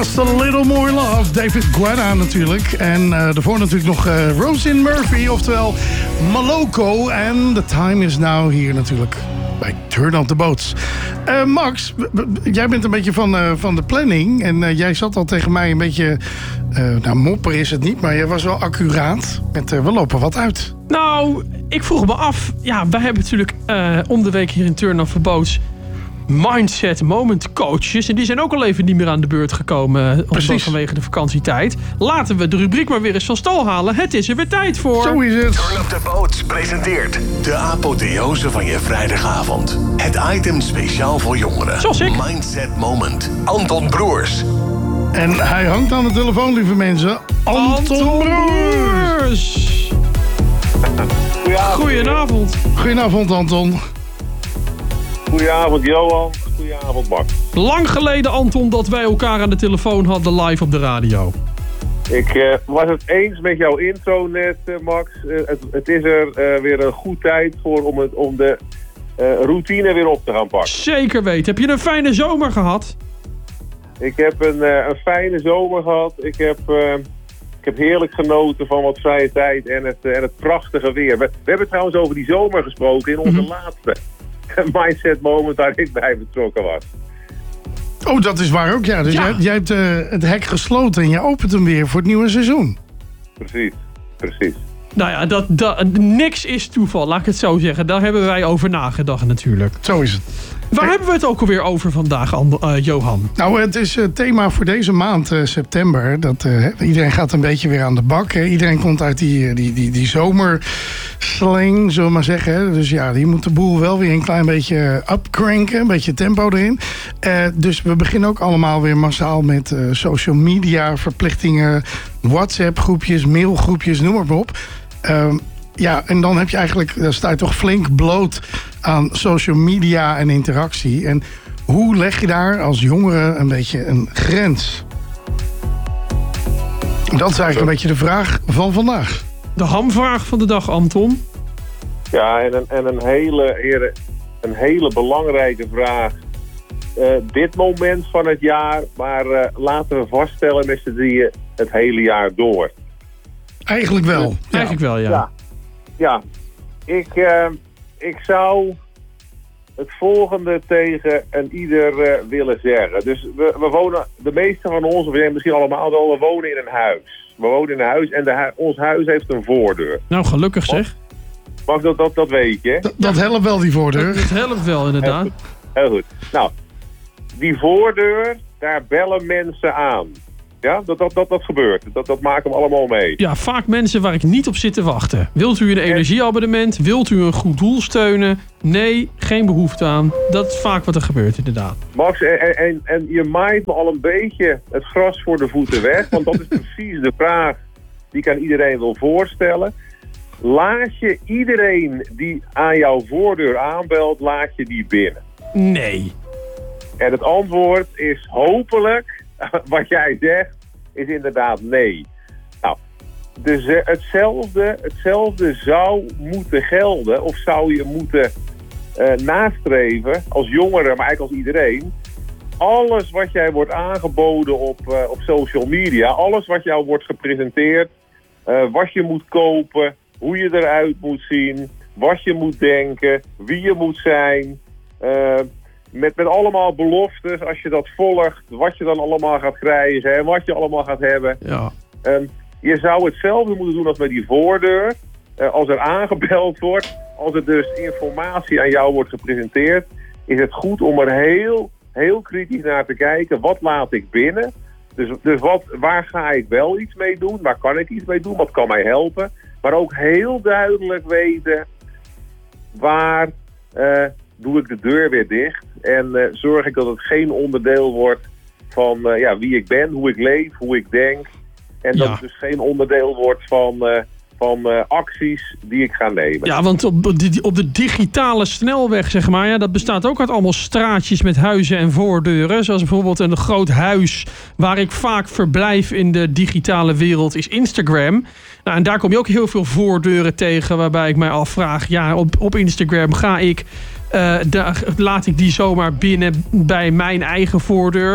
Just a Little More Love, David Guetta natuurlijk. En daarvoor natuurlijk nog Roisin Murphy, oftewel Maloko. En The Time Is Now hier natuurlijk bij Turn Up The Boats. Max, jij bent een beetje van de planning. En jij zat al tegen mij een beetje... mopperen is het niet, maar jij was wel accuraat. We lopen wat uit. Nou, ik vroeg me af. Ja, wij hebben natuurlijk om de week hier in Turn Up The Boats... Mindset Moment coaches. En die zijn ook al even niet meer aan de beurt gekomen. Vanwege de vakantietijd. Laten we de rubriek maar weer eens van stal halen. Het is er weer tijd voor. Zo is het. Turn Up The Boats presenteert de apotheose van je vrijdagavond. Het item speciaal voor jongeren. Zoals ik. Mindset Moment. Anton Broers. En hij hangt aan de telefoon, lieve mensen. Anton Broers. Goedenavond. Goedenavond, Anton. Goedenavond, Johan. Goedenavond, Max. Lang geleden, Anton, dat wij elkaar aan de telefoon hadden live op de radio. Ik was het eens met jouw intro net, Max. Het is er weer een goed tijd voor om de routine weer op te gaan pakken. Zeker weten. Heb je een fijne zomer gehad? Ik heb een fijne zomer gehad. Ik heb heerlijk genoten van wat vrije tijd en het prachtige weer. We hebben trouwens over die zomer gesproken in onze laatste Mindset Moment waar ik bij betrokken was. Oh, dat is waar ook, ja. Dus Ja. jij hebt het hek gesloten en je opent hem weer voor het nieuwe seizoen. Precies. Nou ja, niks is toeval, laat ik het zo zeggen. Daar hebben wij over nagedacht natuurlijk. Zo is het. Waar hebben we het ook alweer over vandaag, Johan? Nou, het is het thema voor deze maand, september. Dat iedereen gaat een beetje weer aan de bak. Hè. Iedereen komt uit die zomerslang, zullen we maar zeggen. Hè. Dus ja, die moet de boel wel weer een klein beetje upcranken. Een beetje tempo erin. Dus we beginnen ook allemaal weer massaal met social media verplichtingen. WhatsApp groepjes, mailgroepjes, noem maar op. Ja, en dan heb je eigenlijk, dan sta je toch flink bloot aan social media en interactie. En hoe leg je daar als jongere een beetje een grens? Dat is eigenlijk een beetje de vraag van vandaag. De hamvraag van de dag, Anton. Ja, en een hele belangrijke vraag. Dit moment van het jaar, maar laten we vaststellen met z'n drieën het hele jaar door. Eigenlijk wel. Ja. Eigenlijk wel, ja. Ja, ik zou het volgende tegen een ieder willen zeggen. Dus we wonen, de meeste van ons, of misschien allemaal wel, we wonen in een huis. We wonen in een huis en ons huis heeft een voordeur. Nou, gelukkig zeg. Mag dat weet je? Dat helpt wel, die voordeur. Dat helpt wel, inderdaad. Heel goed. Nou, die voordeur, daar bellen mensen aan. Ja, dat gebeurt. Dat maken we allemaal mee. Ja, vaak mensen waar ik niet op zit te wachten. Wilt u een energieabonnement? Wilt u een goed doel steunen? Nee, geen behoefte aan. Dat is vaak wat er gebeurt, inderdaad. Max, en je maait me al een beetje het gras voor de voeten weg. Want dat is precies de vraag die ik aan iedereen wil voorstellen. Laat je iedereen die aan jouw voordeur aanbelt, laat je die binnen? Nee. En het antwoord is hopelijk... Wat jij zegt is inderdaad nee. Nou, dus hetzelfde zou moeten gelden of zou je moeten nastreven als jongere, maar eigenlijk als iedereen. Alles wat jij wordt aangeboden op social media, alles wat jou wordt gepresenteerd, wat je moet kopen, hoe je eruit moet zien, wat je moet denken, wie je moet zijn... Met allemaal beloftes, als je dat volgt, wat je dan allemaal gaat krijgen en wat je allemaal gaat hebben. Ja. Je zou hetzelfde moeten doen als met die voordeur. Als er aangebeld wordt, als er dus informatie aan jou wordt gepresenteerd, is het goed om er heel kritisch naar te kijken. Wat laat ik binnen? Dus waar ga ik wel iets mee doen? Waar kan ik iets mee doen? Wat kan mij helpen? Maar ook heel duidelijk weten waar... doe ik de deur weer dicht en zorg ik dat het geen onderdeel wordt van wie ik ben, hoe ik leef, hoe ik denk. En dat het dus geen onderdeel wordt van acties die ik ga nemen. Ja, want op de digitale snelweg, zeg maar, ja, dat bestaat ook uit allemaal straatjes met huizen en voordeuren. Zoals bijvoorbeeld een groot huis waar ik vaak verblijf in de digitale wereld is Instagram. Nou, en daar kom je ook heel veel voordeuren tegen waarbij ik mij afvraag, ja, op Instagram ga ik... laat ik die zomaar binnen bij mijn eigen voordeur?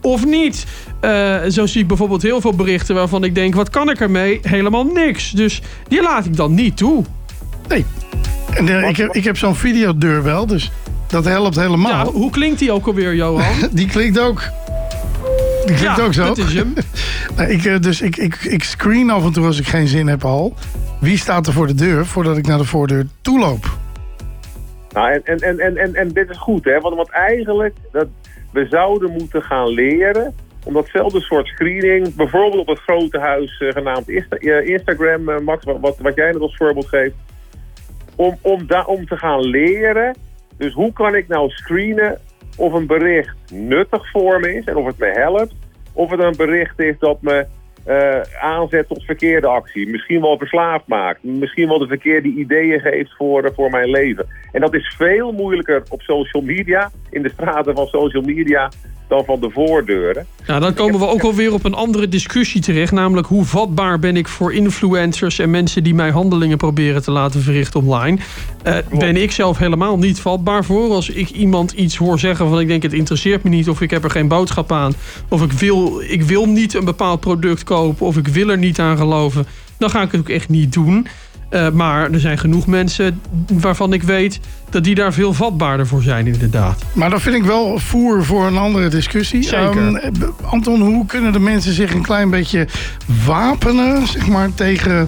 of niet? Zo zie ik bijvoorbeeld heel veel berichten waarvan ik denk, wat kan ik ermee? Helemaal niks. Dus die laat ik dan niet toe. Nee. En ik heb zo'n videodeur wel, dus dat helpt helemaal. Ja, hoe klinkt die ook alweer, Johan? Die klinkt ook. Die klinkt ook zo. Dat is hem. Ik screen af en toe als ik geen zin heb al. Wie staat er voor de deur voordat ik naar de voordeur toe loop? Nou, en dit is goed, hè? Want eigenlijk, we zouden moeten gaan leren om datzelfde soort screening, bijvoorbeeld op het grote huis genaamd Instagram, Max, wat jij net als voorbeeld geeft, om te gaan leren. Dus hoe kan ik nou screenen of een bericht nuttig voor me is en of het me helpt, of het een bericht is dat me aanzet tot verkeerde actie, misschien wel verslaafd maakt, misschien wel de verkeerde ideeën geeft voor mijn leven. En dat is veel moeilijker op social media, in de straten van social media, dan van de voordeuren. Nou, dan komen we ook alweer op een andere discussie terecht, namelijk hoe vatbaar ben ik voor influencers en mensen die mij handelingen proberen te laten verrichten online. Ben ik zelf helemaal niet vatbaar voor. Als ik iemand iets hoor zeggen van ik denk het interesseert me niet, of ik heb er geen boodschap aan, of ik wil niet een bepaald product kopen, of ik wil er niet aan geloven, dan ga ik het ook echt niet doen. Maar er zijn genoeg mensen waarvan ik weet dat die daar veel vatbaarder voor zijn, inderdaad. Maar dat vind ik wel voer voor een andere discussie. Zeker. Anton, hoe kunnen de mensen zich een klein beetje wapenen, zeg maar, tegen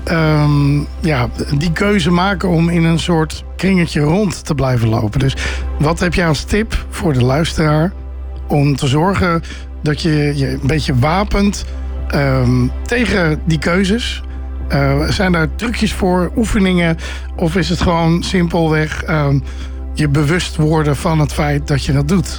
die keuze maken om in een soort kringetje rond te blijven lopen? Dus wat heb jij als tip voor de luisteraar om te zorgen dat je je een beetje wapent tegen die keuzes? Zijn daar trucjes voor, oefeningen? Of is het gewoon simpelweg je bewust worden van het feit dat je dat doet?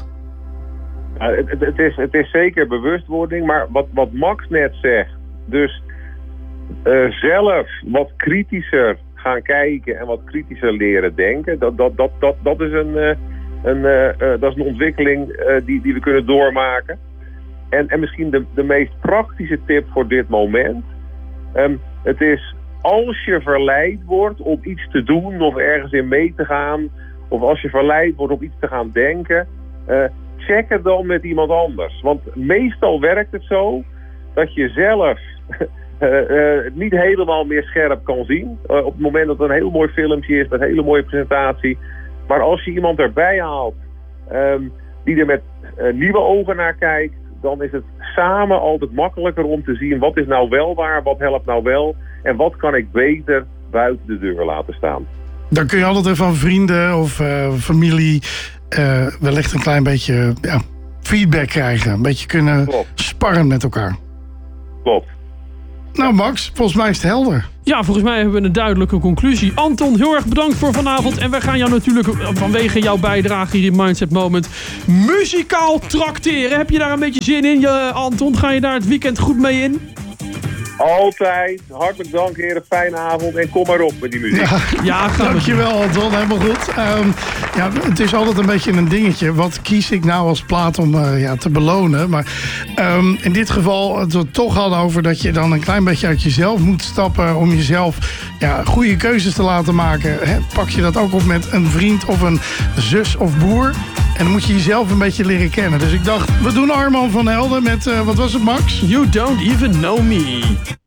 Het is zeker bewustwording, maar wat Max net zegt, dus zelf wat kritischer gaan kijken en wat kritischer leren denken, dat is een ontwikkeling die we kunnen doormaken. En misschien de meest praktische tip voor dit moment. Het is, als je verleid wordt om iets te doen of ergens in mee te gaan, of als je verleid wordt om iets te gaan denken, check het dan met iemand anders. Want meestal werkt het zo dat je zelf niet helemaal meer scherp kan zien. Op het moment dat het een heel mooi filmpje is met een hele mooie presentatie. Maar als je iemand erbij haalt die er met nieuwe ogen naar kijkt, dan is het samen altijd makkelijker om te zien wat is nou wel waar, wat helpt nou wel en wat kan ik beter buiten de deur laten staan. Dan kun je altijd van vrienden of familie wellicht een klein beetje feedback krijgen. Een beetje kunnen sparren met elkaar. Klopt. Nou Max, volgens mij is het helder. Ja, volgens mij hebben we een duidelijke conclusie. Anton, heel erg bedankt voor vanavond. En wij gaan jou natuurlijk vanwege jouw bijdrage hier in Mindset Moment muzikaal trakteren. Heb je daar een beetje zin in, Anton? Ga je daar het weekend goed mee in? Altijd. Hartelijk dank, heren. Fijne avond. En kom maar op met die muziek. Ja, dankjewel, Anton. Helemaal goed. Het is altijd een beetje een dingetje. Wat kies ik nou als plaat om te belonen? Maar in dit geval het we toch hadden over dat je dan een klein beetje uit jezelf moet stappen om jezelf goede keuzes te laten maken. Hè? Pak je dat ook op met een vriend of een zus of broer? En dan moet je jezelf een beetje leren kennen. Dus ik dacht, we doen Armand van Helden met, wat was het, Max? You Don't Even Know Me.